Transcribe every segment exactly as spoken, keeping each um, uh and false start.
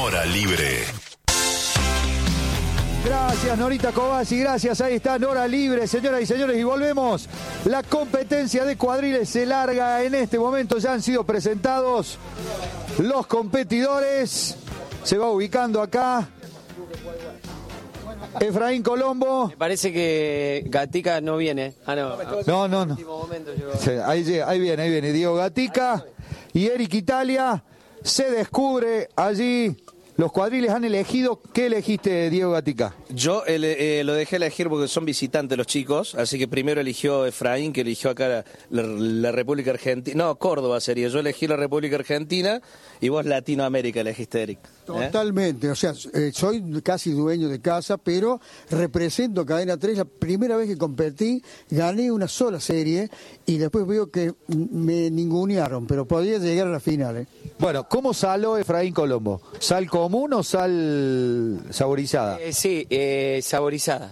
Hora Libre. Gracias, Norita Kovaci, gracias. Ahí está, Hora Libre, señoras y señores. Y volvemos. La competencia de cuadriles se larga en este momento. Ya han sido presentados los competidores. Se va ubicando acá Efraín Colombo. Me parece que Gatica no viene. Ah, no. No, no, no. Sí, ahí, llega, ahí viene, ahí viene Diego Gatica y Eric Italia. Se descubre allí. Los cuadriles han elegido. ¿Qué elegiste, Diego Gatica? Yo eh, lo dejé elegir porque son visitantes los chicos, así que primero eligió Efraín, que eligió acá la, la, la República Argentina. No, Córdoba sería. Yo elegí la República Argentina y vos Latinoamérica elegiste, Eric. ¿Eh? Totalmente, o sea, eh, soy casi dueño de casa, pero represento Cadena tres. La primera vez que competí, gané una sola serie y después veo que me ningunearon, pero podía llegar a la final. ¿eh? Bueno, ¿cómo saló Efraín Colombo? ¿Sal común o sal saborizada? Eh, sí, eh, saborizada.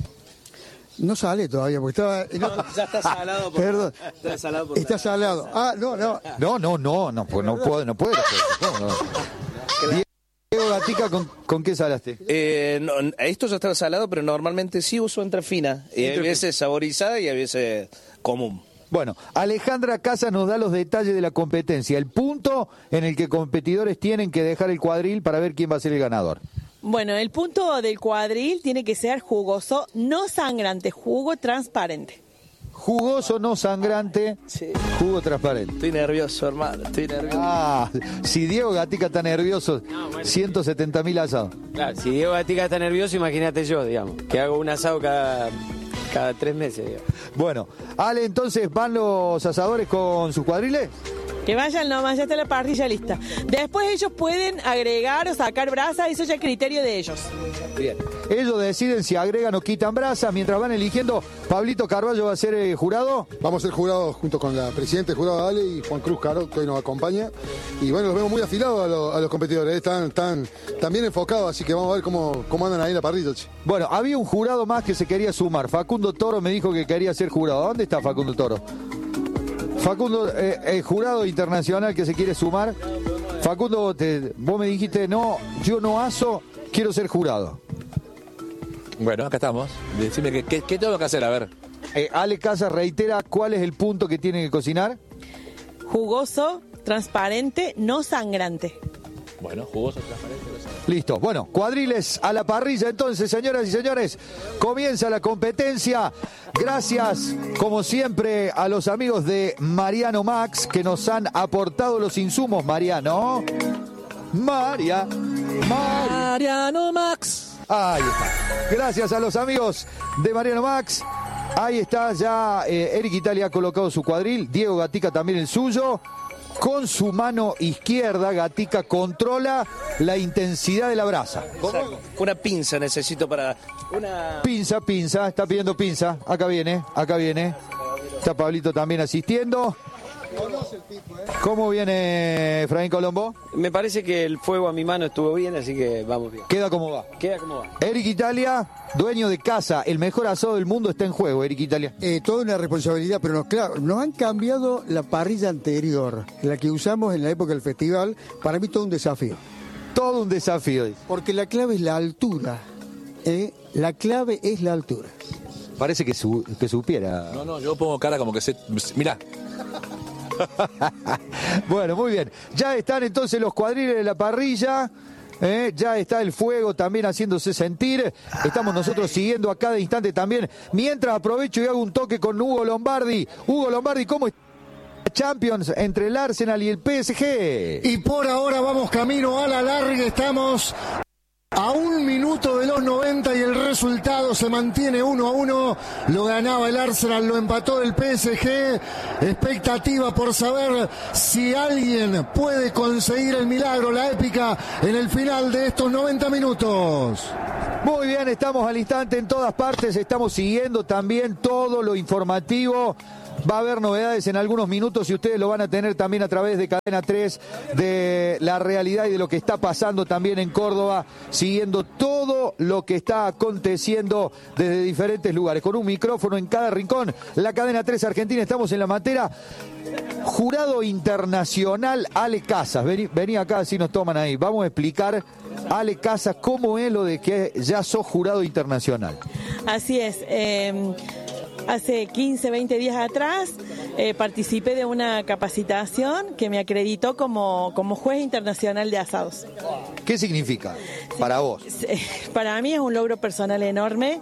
No sale todavía, porque estaba... No, ya está salado. Por... Perdón. Está salado. Por... Está salado. Ah, no, no. No, no, no, no, pues no puedo, no puedo. No, no. Diego Gatica, ¿con, ¿con qué salaste? Eh, no, esto ya estaba salado, pero normalmente sí uso entre fina. Y a veces saborizada y a veces común. Bueno, Alejandra Casa nos da los detalles de la competencia, el punto en el que competidores tienen que dejar el cuadril para ver quién va a ser el ganador. Bueno, el punto del cuadril tiene que ser jugoso, no sangrante, jugo transparente. Jugoso, no sangrante, sí. Jugo transparente. Estoy nervioso, hermano, estoy nervioso. Ah, si Diego Gatica está nervioso, no, bueno, ciento setenta mil asados. Claro, si Diego Gatica está nervioso, imagínate yo, digamos, que hago un asado cada... cada tres meses. Digamos. Bueno, Ale, entonces, ¿van los asadores con sus cuadriles? Que vayan nomás, ya está la parrilla lista. Después ellos pueden agregar o sacar brasa, eso ya es criterio de ellos. Bien. Ellos deciden si agregan o quitan brasa, mientras van eligiendo. Pablito Carballo va a ser eh, jurado. Vamos a ser jurados junto con la presidenta del jurado Ale y Juan Cruz Caro, que hoy nos acompaña. Y bueno, los vemos muy afilados a, lo, a los competidores, ¿eh? están, están, están bien enfocados, así que vamos a ver cómo, cómo andan ahí en la parrilla. Che. Bueno, había un jurado más que se quería sumar. Facundo Toro me dijo que quería ser jurado. ¿Dónde está Facundo Toro? Facundo, eh, el jurado internacional que se quiere sumar. Facundo, te, vos me dijiste, no, yo no aso, quiero ser jurado. Bueno, acá estamos. Decime, ¿qué, qué, qué tengo que hacer? A ver. Eh, Ale Casas reitera, ¿cuál es el punto que tienen que cocinar? Jugoso, transparente, no sangrante. Bueno, jugoso, transparente, no sangrante. Listo. Bueno, cuadriles a la parrilla entonces, señoras y señores. Comienza la competencia. Gracias, como siempre, a los amigos de Mariano Max que nos han aportado los insumos. Mariano. María. María. Mariano Max. Ahí está. Gracias a los amigos de Mariano Max. Ahí está ya eh, Eric Italia ha colocado su cuadril. Diego Gatica también el suyo. Con su mano izquierda, Gatica controla la intensidad de la brasa. ¿Cómo? Una pinza necesito para... Una... Pinza, pinza, está pidiendo pinza. Acá viene, acá viene. Está Pablito también asistiendo. ¿Cómo viene Efraín Colombo? Me parece que el fuego a mi mano estuvo bien, así que vamos bien. Queda como va. Queda como va. Eric Italia, dueño de casa, el mejor asado del mundo está en juego, Eric Italia. Eh, toda una responsabilidad, pero no, claro, nos han cambiado la parrilla anterior, la que usamos en la época del festival, para mí todo un desafío. Todo un desafío. Porque la clave es la altura, ¿eh? La clave es la altura. Parece que, su, que supiera. No, no, yo pongo cara como que se... Mirá. Bueno, muy bien. Ya están entonces los cuadriles de la parrilla. Eh, ya está el fuego también haciéndose sentir. Estamos nosotros siguiendo a cada instante también. Mientras aprovecho y hago un toque con Hugo Lombardi. Hugo Lombardi, ¿cómo está? Champions entre el Arsenal y el P S G. Y por ahora vamos camino a la larga. Estamos a un minuto de los noventa y el resultado se mantiene uno a uno. Lo ganaba el Arsenal, lo empató el P S G. Expectativa por saber si alguien puede conseguir el milagro, la épica en el final de estos noventa minutos. Muy bien, estamos al instante en todas partes. Estamos siguiendo también todo lo informativo Va a haber novedades en algunos minutos y ustedes lo van a tener también a través de Cadena tres, de la realidad y de lo que está pasando también en Córdoba, siguiendo todo lo que está aconteciendo desde diferentes lugares, con un micrófono en cada rincón. La Cadena tres Argentina, estamos en la materia. Jurado internacional Ale Casas, vení, vení acá si nos toman ahí. Vamos a explicar, Ale Casas, cómo es lo de que ya sos jurado internacional. Así es. Eh, hace quince, veinte días atrás eh, participé de una capacitación que me acreditó como, como juez internacional de asados. ¿Qué significa para vos? Para mí es un logro personal enorme.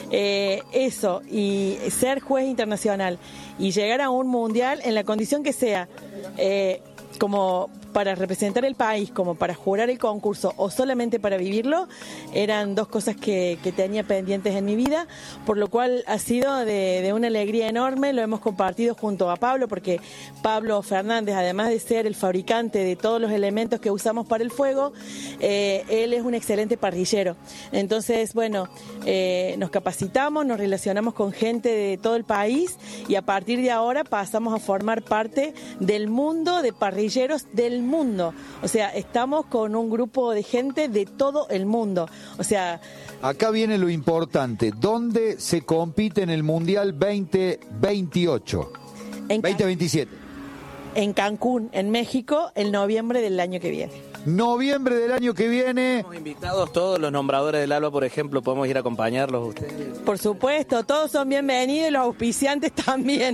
Eh, eso, y ser juez internacional y llegar a un mundial en la condición que sea, eh, como para representar el país, como para jurar el concurso o solamente para vivirlo, eran dos cosas que, que tenía pendientes en mi vida, por lo cual ha sido de, de una alegría enorme. Lo hemos compartido junto a Pablo, porque Pablo Fernández, además de ser el fabricante de todos los elementos que usamos para el fuego, eh, él es un excelente parrillero. Entonces, bueno, eh, nos capacitamos, nos relacionamos con gente de todo el país y a partir de ahora pasamos a formar parte del mundo de parrilleros del mundo. O sea, estamos con un grupo de gente de todo el mundo. O sea, acá viene lo importante. ¿Dónde se compite en el Mundial veinte veintiocho? En veinte veintisiete. En Cancún, en México, en noviembre del año que viene. Noviembre del año que viene. Estamos invitados todos los nombradores del ALBA, por ejemplo, podemos ir a acompañarlos ustedes. Por supuesto, todos son bienvenidos y los auspiciantes también.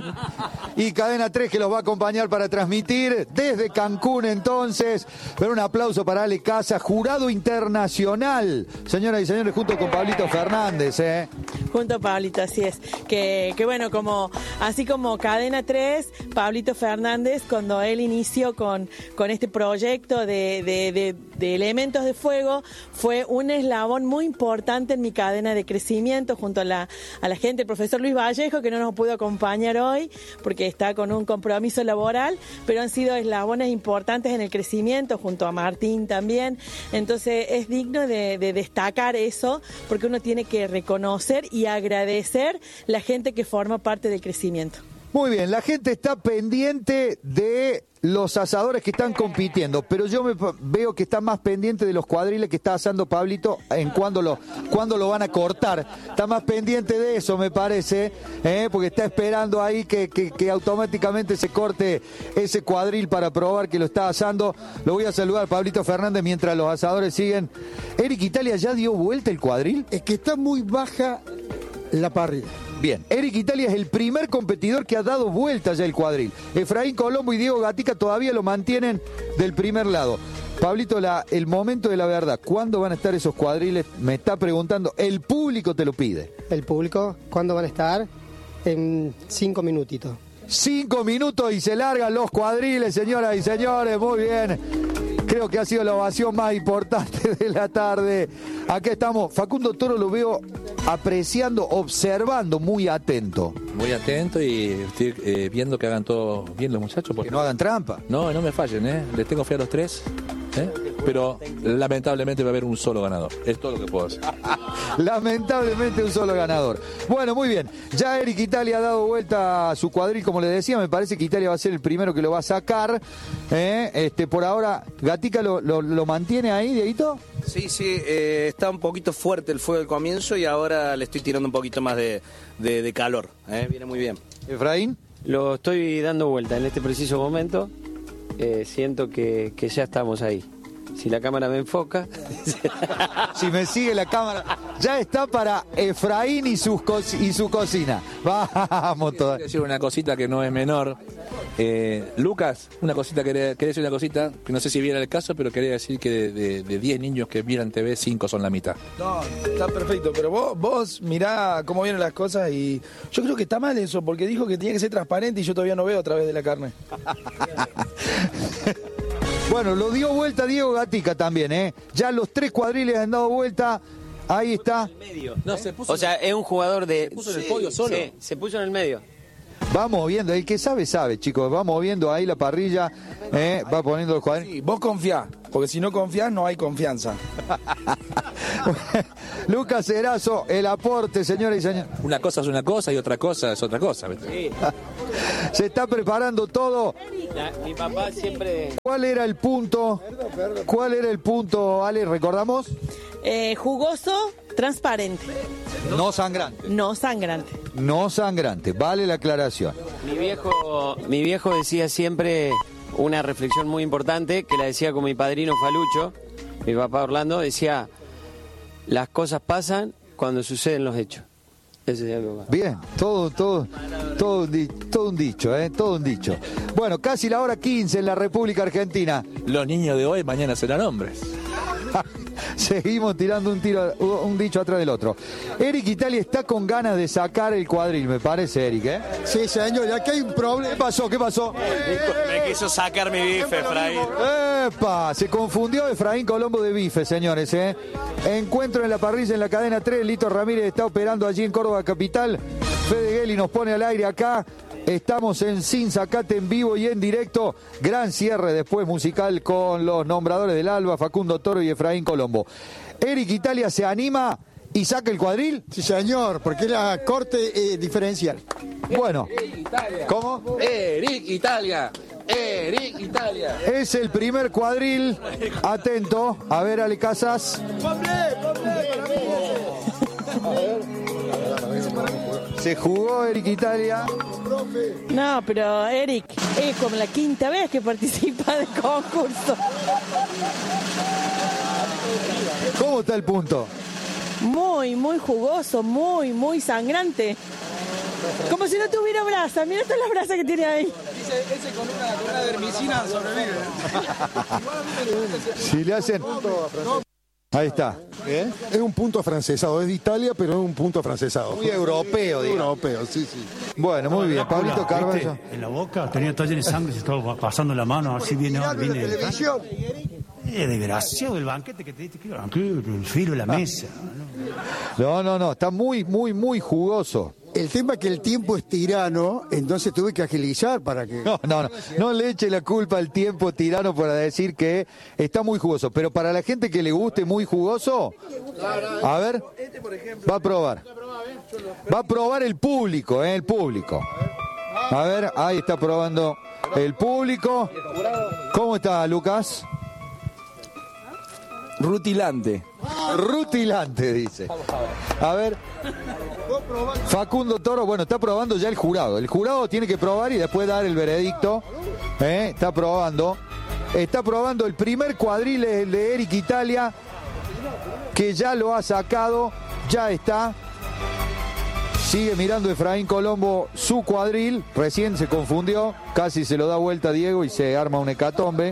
Y Cadena tres que los va a acompañar para transmitir desde Cancún entonces. Pero un aplauso para Ale Casas, jurado internacional, señoras y señores, junto con Pablito Fernández, ¿eh? Junto a Pablito, así es. Que, que bueno, como así como Cadena tres, Pablito Fernández, cuando él inició con, con este proyecto de, de De, de, de elementos de fuego, fue un eslabón muy importante en mi cadena de crecimiento junto a la, a la gente, el profesor Luis Vallejo, que no nos pudo acompañar hoy porque está con un compromiso laboral, pero han sido eslabones importantes en el crecimiento, junto a Martín también. Entonces es digno de, de destacar eso, porque uno tiene que reconocer y agradecer la gente que forma parte del crecimiento. Muy bien, la gente está pendiente de los asadores que están compitiendo, pero yo me veo que está más pendiente de los cuadriles que está asando Pablito en cuándo lo, cuándo lo van a cortar. Está más pendiente de eso, me parece, ¿eh? Porque está esperando ahí que, que, que automáticamente se corte ese cuadril para probar que lo está asando. Lo voy a saludar a Pablito Fernández mientras los asadores siguen. Eric Italia, ¿ya dio vuelta el cuadril? Es que está muy baja la parrilla. Bien, Eric Italia es el primer competidor que ha dado vuelta ya el cuadril. Efraín Colombo y Diego Gatica todavía lo mantienen del primer lado. Pablito, la, el momento de la verdad, ¿cuándo van a estar esos cuadriles? Me está preguntando, el público te lo pide. ¿El público? ¿Cuándo van a estar? En cinco minutitos. Cinco minutos y se largan los cuadriles, señoras y señores, muy bien. Creo que ha sido la ovación más importante de la tarde. Acá estamos, Facundo Toro lo veo apreciando, observando, muy atento. Muy atento y estoy eh, viendo que hagan todo bien los muchachos. Porque... Que no hagan trampa. No, no me fallen, ¿eh? Les tengo fe a los tres, ¿eh? Pero lamentablemente va a haber un solo ganador. Es todo lo que puedo decir. Lamentablemente un solo ganador. Bueno, muy bien. Ya Eric Italia ha dado vuelta a su cuadril, como le decía. Me parece que Italia va a ser el primero que lo va a sacar. ¿eh? Este, por ahora, Gatica lo, lo, lo mantiene ahí, Dieguito. Sí, sí, eh, está un poquito fuerte el fuego al comienzo y ahora le estoy tirando un poquito más de, de, de calor. ¿eh? Viene muy bien. Efraín. Lo estoy dando vuelta en este preciso momento. Eh, siento que, que ya estamos ahí. Si la cámara me enfoca. Si me sigue la cámara. Ya está para Efraín y, sus co y su cocina. Vamos todas. Quiero decir una cosita que no es menor. Eh, Lucas, una cosita, quería, quería decir una cosita, que no sé si viera el caso, pero quería decir que de diez niños que miran T V, cinco son la mitad. No, está perfecto, pero vos, vos mirá cómo vienen las cosas y yo creo que está mal eso, porque dijo que tenía que ser transparente y yo todavía no veo a través de la carne. Bueno, lo dio vuelta Diego Gatica también, ¿eh? Ya los tres cuadriles han dado vuelta. Ahí está. No, se puso o sea, es un jugador de... Se puso en el podio solo. Sí, se puso en el medio. Vamos viendo, el que sabe, sabe, chicos. Vamos viendo ahí la parrilla. ¿eh? Va poniendo los cuadriles. Sí, vos confiás, porque si no confiás no hay confianza. Lucas Erazo, el aporte, señores y señores. Una cosa es una cosa y otra cosa es otra cosa. Sí. Se está preparando todo. La- mi papá siempre... ¿Cuál era el punto? ¿Cuál era el punto, Ale? ¿Recordamos? Eh, jugoso, transparente, No sangrante. no sangrante. No sangrante. Vale la aclaración. Mi viejo, mi viejo decía siempre una reflexión muy importante, que la decía con mi padrino Falucho, mi papá Orlando, decía, las cosas pasan cuando suceden los hechos. Ese es algo más. Bien, todo, todo, todo, un di- todo un dicho, ¿eh? Todo un dicho. Bueno, casi la hora quince en la República Argentina. Los niños de hoy mañana serán hombres. Seguimos tirando un tiro, un dicho atrás del otro. Eric Italia está con ganas de sacar el cuadril, me parece, Eric, ¿eh? Sí, señor, y aquí hay un problema. ¿Qué pasó? ¿Qué pasó? Me quiso sacar mi bife, Efraín. ¡Epa! Se confundió Efraín Colombo de bife, señores, ¿eh? Encuentro en la parrilla en la cadena tres. Lito Ramírez está operando allí en Córdoba Capital. Fede Gelli nos pone al aire acá. Estamos en Sin Sacate en vivo y en directo. Gran cierre después musical con los nombradores del Alba, Facundo Toro y Efraín Colombo. Eric Italia se anima y saca el cuadril. Sí, señor, porque es la corte eh, diferencial. Bueno, ¿cómo? Eric Italia. Eric Italia. Es el primer cuadril. Atento. A ver, Ale Casas. Se jugó Eric Italia. No, pero Eric, es como la quinta vez que participa del concurso. ¿Cómo está el punto? Muy, muy jugoso, muy, muy sangrante. Como si no tuviera brasa. Mira todas las brasas que tiene ahí. Dice, ese con una, con una dermicina sobrevive. Si le hacen... Ahí está. ¿Eh? Es un punto afrancesado, es de Italia, pero es un punto afrancesado. Muy europeo, digamos. Europeo, sí, sí. Bueno, muy bien. Pablito Carvalho. En la boca, tenía todo lleno de sangre, se estaba pasando la mano, así viene. viene eh, desgraciado el banquete que te diste, que el filo de la mesa. No, no, no. Está muy, muy, muy jugoso. El tema es que el tiempo es tirano, entonces tuve que agilizar para que... No, no, no. No le eche la culpa al tiempo tirano para decir que está muy jugoso. Pero para la gente que le guste muy jugoso, a ver, va a probar. Va a probar el público, ¿eh? El público. A ver, ahí está probando el público. ¿Cómo está, Lucas? Rutilante. Rutilante, dice. A ver. Facundo Toro, bueno, está probando ya el jurado. El jurado tiene que probar y después dar el veredicto. ¿Eh? Está probando. Está probando el primer cuadril, el de Eric Italia, que ya lo ha sacado. Ya está. Sigue mirando Efraín Colombo su cuadril. Recién se confundió. Casi se lo da vuelta a Diego y se arma un hecatombe.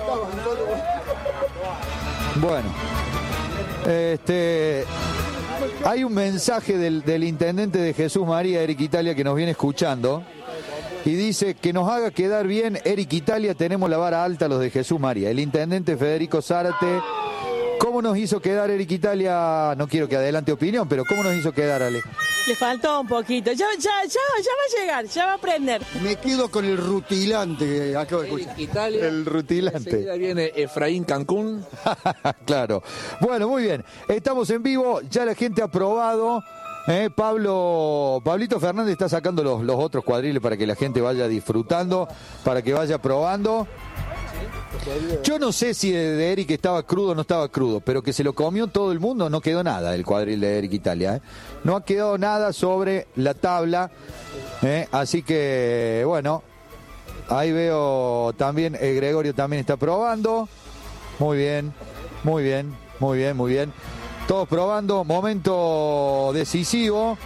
Bueno. Este... Hay un mensaje del, del intendente de Jesús María, Eric Italia, que nos viene escuchando y dice que nos haga quedar bien, Eric Italia, tenemos la vara alta los de Jesús María. El intendente Federico Zárate, ¿cómo nos hizo quedar Eric Italia? No quiero que adelante opinión, pero ¿cómo nos hizo quedar, Ale? Le faltó un poquito. Ya, ya, ya, ya va a llegar, ya va a aprender. Me quedo con el rutilante que acabo de escuchar. Italia. El rutilante. Enseguida viene Efraín Cancún. Claro. Bueno, muy bien. Estamos en vivo, ya la gente ha probado. Eh, Pablo, Pablito Fernández está sacando los, los otros cuadriles para que la gente vaya disfrutando, para que vaya probando. Yo no sé si de, de Eric estaba crudo o no estaba crudo, pero que se lo comió todo el mundo, no quedó nada del cuadril de Eric Italia. ¿eh? No ha quedado nada sobre la tabla. ¿eh? Así que, bueno, ahí veo también, eh, Gregorio también está probando. Muy bien, muy bien, muy bien, muy bien. Todos probando, momento decisivo.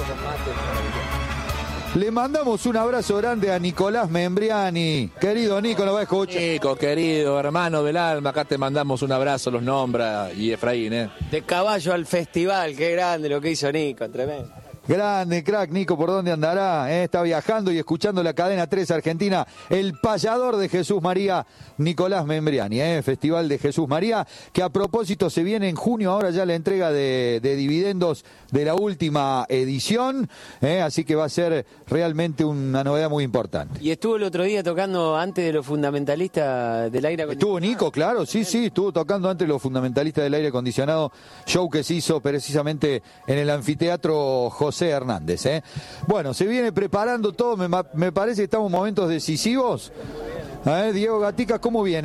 Le mandamos un abrazo grande a Nicolás Membriani. Querido Nico, nos va a escuchar. Nico, querido, hermano del alma, acá te mandamos un abrazo, los nombra y Efraín, ¿eh? De caballo al festival, qué grande lo que hizo Nico, tremendo. Grande, crack, Nico, ¿por dónde andará? ¿Eh? Está viajando y escuchando la cadena tres Argentina, el payador de Jesús María, Nicolás Membriani, ¿eh? Festival de Jesús María, que a propósito se viene en junio, ahora ya la entrega de, de dividendos de la última edición, ¿eh? Así que va a ser realmente una novedad muy importante. Y estuvo el otro día tocando antes de los fundamentalistas del aire acondicionado. Estuvo Nico, claro, sí, sí, estuvo tocando antes de los fundamentalistas del aire acondicionado, show que se hizo precisamente en el anfiteatro José Hernández, ¿eh? Bueno, se viene preparando todo, me, me parece que estamos en momentos decisivos. ¿Eh? Diego Gatica, ¿cómo viene?